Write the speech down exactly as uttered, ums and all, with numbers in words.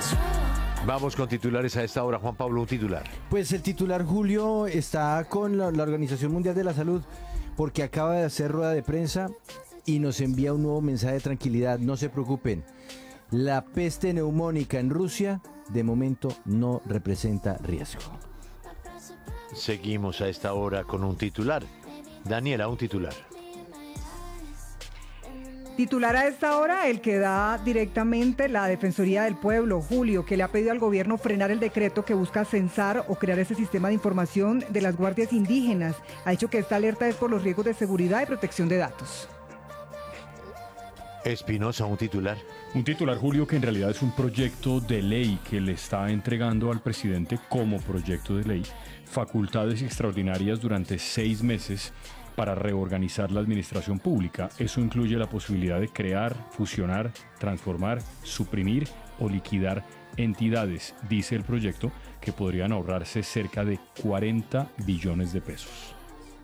Vamos con titulares a esta hora. Juan Pablo, un titular. Pues el titular, Julio, está con la, la Organización Mundial de la Salud porque acaba de hacer rueda de prensa y nos envía un nuevo mensaje de tranquilidad. No se preocupen. La peste neumónica en Rusia de momento no representa riesgo. Seguimos a esta hora con un titular. Daniela, un titular. Titular a esta hora, el que da directamente la Defensoría del Pueblo, Julio, que le ha pedido al gobierno frenar el decreto que busca censar o crear ese sistema de información de las guardias indígenas. Ha dicho que esta alerta es por los riesgos de seguridad y protección de datos. Espinosa, un titular. Un titular, Julio, que en realidad es un proyecto de ley que le está entregando al presidente como proyecto de ley facultades extraordinarias durante seis meses para reorganizar la administración pública. Eso incluye la posibilidad de crear, fusionar, transformar, suprimir o liquidar entidades, dice el proyecto, que podrían ahorrarse cerca de cuarenta billones de pesos.